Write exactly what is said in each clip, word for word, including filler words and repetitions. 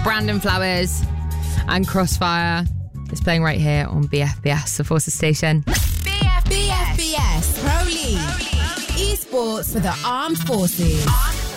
Brandon Flowers and Crossfire. It's playing right here on B F B S, the Forces Station. B F B S Pro League. Esports for the Armed Forces.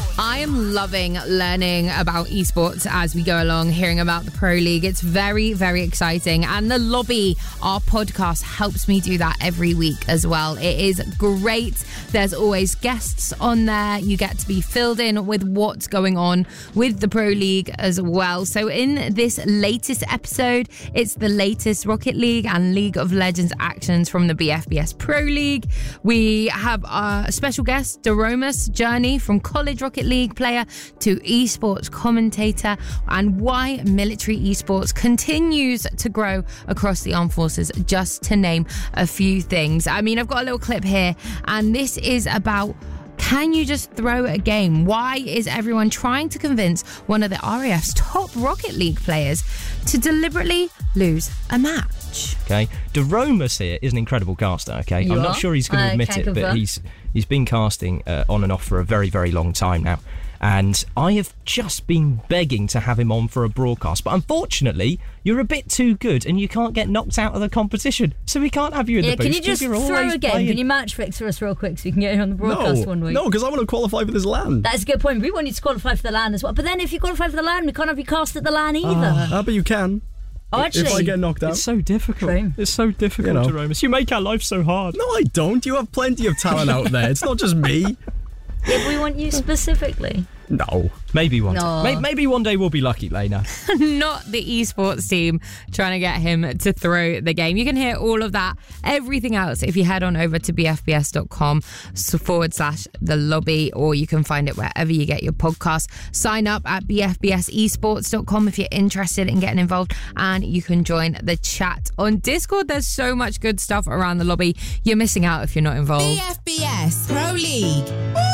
I am loving learning about esports as we go along, hearing about the Pro League. It's very, very exciting. And The Lobby, our podcast, helps me do that every week as well. It is great. There's always guests on there. You get to be filled in with what's going on with the Pro League as well. So in this latest episode, it's the latest Rocket League and League of Legends actions from the B F B S Pro League. We have a special guest, Daromus Journey, from College Rocket League player to esports commentator, and why military esports continues to grow across the armed forces, just to name a few things. I mean, I've got a little clip here, and this is about, can you just throw a game? Why is everyone trying to convince one of the R A F's top Rocket League players to deliberately lose a match? Okay, Daromus here is an incredible caster, okay? You I'm are? not sure he's going to I admit can't it, confirm. but he's he's been casting uh, on and off for a very, very long time now. And I have just been begging to have him on for a broadcast. But unfortunately, you're a bit too good and you can't get knocked out of the competition. So we can't have you in Yeah, the booth. can you just you're throw always a game? playing. Can you match fix for us real quick so we can get you on the broadcast no, one week? no, because I want to qualify for this LAN. That's a good point. We want you to qualify for the LAN as well. But then if you qualify for the LAN, we can't have you cast at the LAN either. Ah, but you can. oh, actually. If I get knocked out. It's so difficult. True. It's so difficult, You know. Daromus. You make our life so hard. No, I don't. You have plenty of talent out there. It's not just me. Yeah, but we want you specifically. No. Maybe one No. day. Maybe, maybe one day we'll be lucky, Lena. Not the esports team trying to get him to throw the game. You can hear all of that, everything else, if you head on over to bfbs.com forward slash the lobby, or you can find it wherever you get your podcast. Sign up at b f b s esports dot com if you're interested in getting involved, and you can join the chat on Discord. There's so much good stuff around the lobby. You're missing out if you're not involved. B F B S Pro League.